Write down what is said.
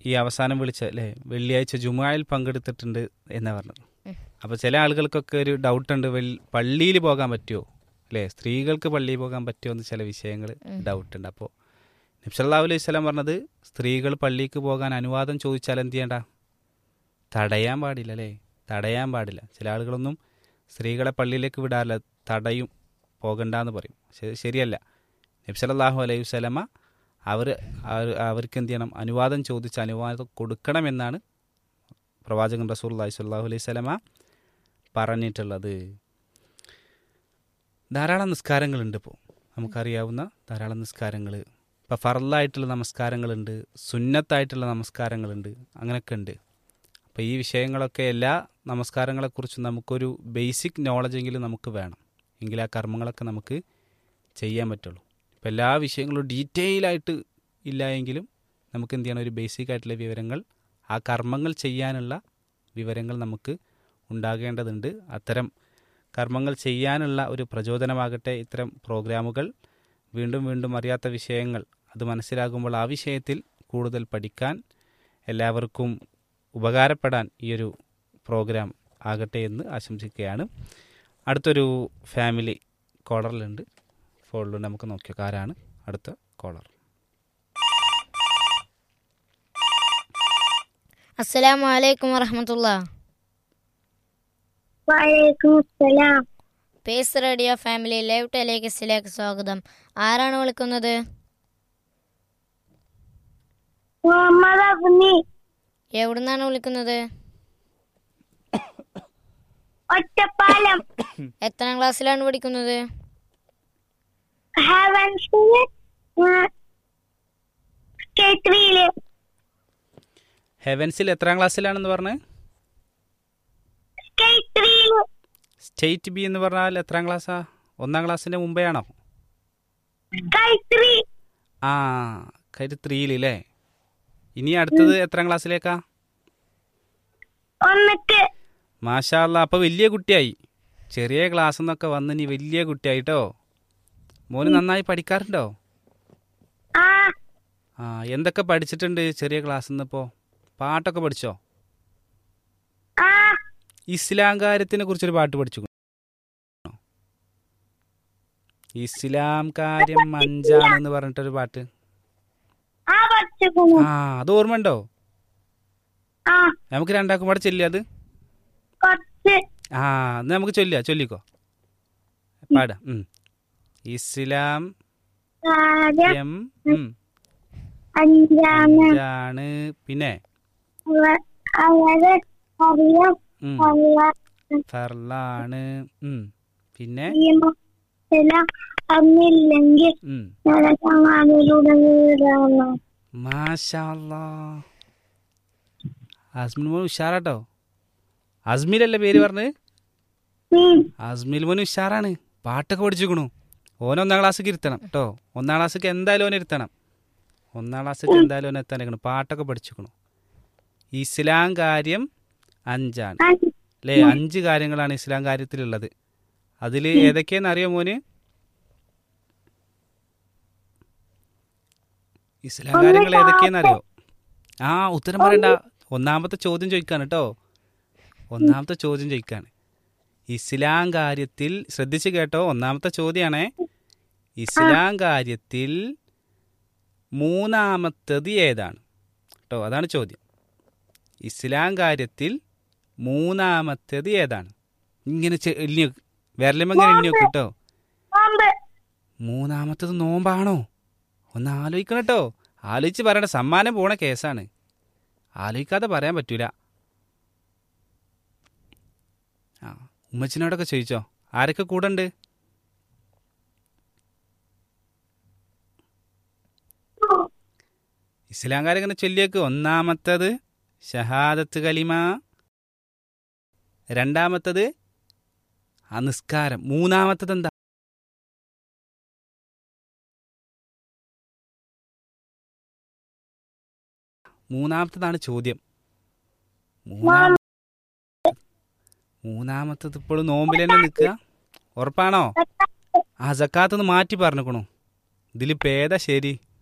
ഈ അവസാനം വിളിച്ച അല്ലേ വെള്ളിയാഴ്ച ജുമുഅയിൽ പങ്കെടുത്തിട്ടുണ്ട് എന്നാ പറഞ്ഞത്. അപ്പോൾ ചില ആളുകൾക്കൊക്കെ ഒരു ഡൗട്ടുണ്ട്, പള്ളിയിൽ പോകാൻ പറ്റുമോ അല്ലേ, സ്ത്രീകൾക്ക് പള്ളിയിൽ പോകാൻ പറ്റുമോ എന്ന് ചില വിഷയങ്ങൾ ഡൗട്ടുണ്ട്. അപ്പോൾ നബി സല്ലല്ലാഹു അലൈഹി വസല്ലം പറഞ്ഞത് സ്ത്രീകൾ പള്ളിക്ക് പോകാൻ അനുവാദം ചോദിച്ചാൽ എന്ത് ചെയ്യണ്ട, തടയാൻ പാടില്ല അല്ലേ, തടയാൻ പാടില്ല. ചില ആളുകളൊന്നും സ്ത്രീകളെ പള്ളിയിലേക്ക് വിടാറില്ല, തടയും, പോകണ്ടെന്ന് പറയും. ശരിയല്ല. നബി സല്ലല്ലാഹു അലൈഹി വസല്ലമ അവർക്ക് എന്ത് ചെയ്യണം, അനുവാദം ചോദിച്ച് അനുവാദം കൊടുക്കണമെന്നാണ് പ്രവാചകൻ റസൂലുള്ളാഹി സ്വല്ലല്ലാഹു അലൈഹി വസല്ലമ പറഞ്ഞിട്ടുള്ളത്. ധാരാളം നിസ്കാരങ്ങളുണ്ട്. ഇപ്പോൾ നമുക്കറിയാവുന്ന ധാരാളം നിസ്കാരങ്ങൾ, ഇപ്പോൾ ഫർളായിട്ടുള്ള നമസ്കാരങ്ങളുണ്ട്, സുന്നത്തായിട്ടുള്ള നമസ്കാരങ്ങളുണ്ട്, അങ്ങനെയൊക്കെ ഉണ്ട്. അപ്പോൾ ഈ വിഷയങ്ങളൊക്കെ എല്ലാ നമസ്കാരങ്ങളെക്കുറിച്ചും നമുക്കൊരു ബേസിക് നോളജെങ്കിലും നമുക്ക് വേണം, എങ്കിൽ ആ കർമ്മങ്ങളൊക്കെ നമുക്ക് ചെയ്യാൻ പറ്റുള്ളൂ. ഇപ്പോൾ എല്ലാ വിഷയങ്ങളും ഡീറ്റെയിൽ ആയിട്ട് ഇല്ല എങ്കിലും നമുക്ക് എന്ത് ചെയ്യണം, ഒരു ബേസിക് ആയിട്ടുള്ള വിവരങ്ങൾ, ആ കർമ്മങ്ങൾ ചെയ്യാനുള്ള വിവരങ്ങൾ നമുക്ക് ഉണ്ടാകേണ്ടതുണ്ട്. അത്തരം കർമ്മങ്ങൾ ചെയ്യാനുള്ള ഒരു പ്രചോദനമാകട്ടെ ഇത്തരം പ്രോഗ്രാമുകൾ. വീണ്ടും വീണ്ടും അറിയാത്ത വിഷയങ്ങൾ അത് മനസ്സിലാകുമ്പോൾ ആ വിഷയത്തിൽ കൂടുതൽ പഠിക്കാൻ, എല്ലാവർക്കും ഉപകാരപ്പെടാൻ ഈ ഒരു പ്രോഗ്രാം ആകട്ടെ എന്ന് ആശംസിക്കുകയാണ്. അടുത്തൊരു ഫാമിലി കോളറിലുണ്ട്, ഫോണിലുണ്ട്. നമുക്ക് നോക്കിയോ ആരാണ് അടുത്ത കോളർ. അസ്സലാമു അലൈക്കും വറഹ്മത്തുള്ളാഹി. വഅലൈക്കും അസ്സലാം. പേസ് റേഡിയോ ഫാമിലി ലൈവ് ടെലികാസ്റ്റിലേക്ക് സ്വാഗതം. ആരാണ് വിളിക്കുന്നത്? മുഹമ്മദ് അബ്നി. എവിടുന്നാണ് വിളിക്കുന്നത്? ഒറ്റപ്പാലം. എത്രാം ക്ലാസ്സിലാണ് പഠിക്കുന്നത്? ഹെവൻസില് കേത്രിയില്. ഹെവൻസിൽ എത്രാം ക്ലാസ്സിലാണെന്ന് പറഞ്ഞത്? കേത്രിയില്. സ്റ്റേറ്റ് ബി എന്ന് പറഞ്ഞാൽ എത്രാം ക്ലാസ്സാ? ഒന്നാം ക്ലാസ്സിൻ്റെ മുമ്പേ ആണോ? കൈത്രി. ആ, കരുത്രിയിലല്ലേ. ഇനി അടുത്തത് എത്രാം ക്ലാസ്സിലേക്കാ? ഒന്നക്ക്. മാഷാ അല്ലാ, അപ്പോൾ വലിയ കുട്ടിയായി. ചെറിയ ക്ലാസ് എന്നൊക്കെ വന്ന് ഇനി വലിയ കുട്ടിയായിട്ടോ. മോന് നന്നായി പഠിക്കാറുണ്ടോ? ആ. ആ, എന്തൊക്കെ പഠിച്ചിട്ടുണ്ട് ചെറിയ ക്ലാസ്സിൽ നിന്ന്? ഇപ്പോൾ പാട്ടൊക്കെ പഠിച്ചോ? ആ. ഇസ്ലാം കാര്യത്തിനെ കുറിച്ചൊരു പാട്ട് പഠിച്ചു? ഇസ്ലാം കാര്യം അഞ്ചാണെന്ന് പറഞ്ഞിട്ടൊരു പാട്ട്. ആ പഠിച്ചിരിക്കുന്നു. ആ, അത് ഓർമ്മ ഉണ്ടോ? ആ. നമുക്ക് രണ്ടാക്കും പാടെ ചൊല്ലിയ അത്. കുറച്ച്. ആ, എന്നാ നമുക്ക് ചൊല്ലിക്കോ, പാടാ. ഇസ്ലാം കാര്യം അഞ്ചാണ്. പിന്നെ അവരെ അറിയാം. ഫർളാണ്. പിന്നെ അറിഞ്ഞില്ലെങ്കിൽ ചങ്ങാതിലൂടെ വീടാണ്. മാഷാ അല്ലാ, അസ്മിൽ മോൻ ഉഷാറാട്ടോ. അസ്മിലല്ലേ പേര് പറഞ്ഞത്? അസ്മിൽ മോൻ ഉഷാറാണ്, പാട്ടൊക്കെ പഠിച്ചിരിക്കണു. ഓൻ ഒന്നാം ക്ലാസ്സിക്ക് ഇരുത്തണം കേട്ടോ. ഒന്നാം ക്ലാസ്സിക്ക് എന്തായാലും ഓൻ ഇരുത്തണം. ഒന്നാം ക്ലാസ്സിക്ക് എന്തായാലും ഓൻ എത്താൻ പാട്ടൊക്കെ പഠിച്ചിരിക്കണു. ഇസ്ലാം കാര്യം അഞ്ചാണ് അല്ലേ? 5 കാര്യങ്ങളാണ് ഇസ്ലാം കാര്യത്തിലുള്ളത്. അതിൽ ഏതൊക്കെയാണെന്ന് അറിയോ മോന്? ഇസ്ലാം കാര്യങ്ങൾ ഏതൊക്കെയാണെന്ന് അറിയോ? ആ, ഉത്തരം പറയണ്ട, ഒന്നാമത്തെ ചോദ്യം ചോദിക്കാണ് കേട്ടോ. ഒന്നാമത്തെ ചോദ്യം ചോദിക്കാണ്. ഇസ്ലാം കാര്യത്തിൽ ശ്രദ്ധിച്ച് കേട്ടോ, ഒന്നാമത്തെ ചോദ്യമാണേ. ഇസ്ലാം കാര്യത്തിൽ മൂന്നാമത്തത് ഏതാണ് കേട്ടോ, അതാണ് ചോദ്യം. ഇസ്ലാം കാര്യത്തിൽ മൂന്നാമത്തത് ഏതാണ്? ഇങ്ങനെ വിരലുമെങ്ങനെ എണ്ണി നോക്ക് കേട്ടോ. മൂന്നാമത്തത് നോമ്പാണോ? ഒന്ന് ആലോചിക്കണം കേട്ടോ. ആലോചിച്ച് പറയണ, സമ്മാനം പോണ കേസാണ്. ആലോചിക്കാതെ പറയാൻ പറ്റൂല. ആ, ഉമ്മച്ചിനോടൊക്കെ ചോദിച്ചോ, ആരൊക്കെ കൂടെ ഉണ്ട്? ഇസ്ലാം കാര്യം ഇങ്ങനെ ചൊല്ലിയേക്ക്. ഒന്നാമത്തത് ഷഹാദത്ത് കലിമ, രണ്ടാമത്തത് ആ നിസ്കാരം, മൂന്നാമത്തത് എന്താ? മൂന്നാമത്തതാണ് ചോദ്യം. മൂന്നാമത്തത് ഇപ്പോഴും നോമ്പിൽ തന്നെ നിൽക്കുക, ഉറപ്പാണോ? ആ, സക്കാത്തൊന്ന് മാറ്റി പറഞ്ഞിക്കണു. ഇതിലിപ്പോൾ ഏതാ ശരി?